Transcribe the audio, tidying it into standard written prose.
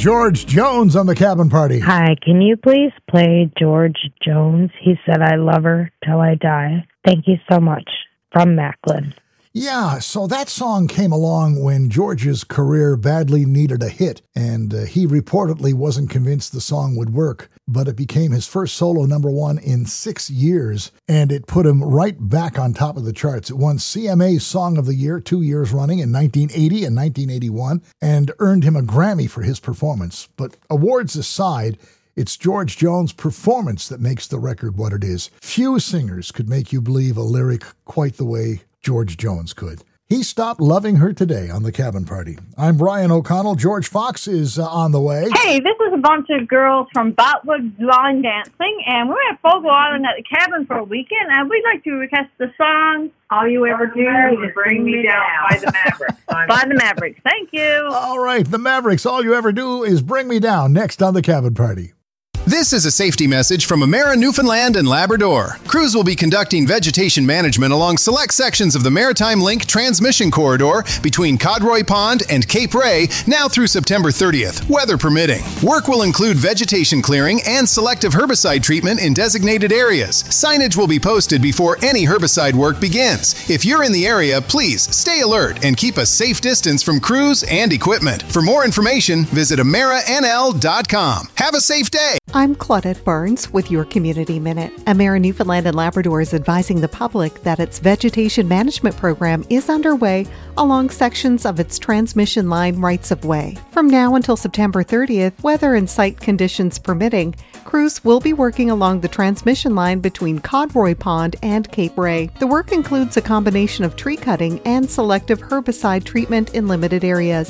George Jones on the Cabin Party. Hi, can you please play George Jones? He said, I love her till I die. Thank you so much. From Macklin. Yeah, so that song came along when George's career badly needed a hit, and he reportedly wasn't convinced the song would work, but it became his first solo number one in 6 years, and it put him right back on top of the charts. It won CMA Song of the Year 2 years running in 1980 and 1981, and earned him a Grammy for his performance. But awards aside, it's George Jones' performance that makes the record what it is. Few singers could make you believe a lyric quite the way George Jones could. He stopped loving her today on the Cabin Party. I'm Brian O'Connell. George Fox is on the way. Hey, this is a bunch of girls from Botwood Line Dancing, and we're at Fogle Island at the cabin for a weekend, and we'd like to request the song All You Ever Do Is Bring Me Down by the Mavericks. By the Mavericks. Thank you. All right, the Mavericks, All You Ever Do Is Bring Me Down, next on the Cabin Party. This is a safety message from Emera Newfoundland and Labrador. Crews will be conducting vegetation management along select sections of the Maritime Link transmission corridor between Codroy Pond and Cape Ray now through September 30th, weather permitting. Work will include vegetation clearing and selective herbicide treatment in designated areas. Signage will be posted before any herbicide work begins. If you're in the area, please stay alert and keep a safe distance from crews and equipment. For more information, visit AmeriNL.com. Have a safe day. I'm Claudette Barnes with your Community Minute. Emera Newfoundland and Labrador is advising the public that its vegetation management program is underway along sections of its transmission line rights-of-way. From now until September 30th, weather and site conditions permitting, crews will be working along the transmission line between Codroy Pond and Cape Ray. The work includes a combination of tree cutting and selective herbicide treatment in limited areas.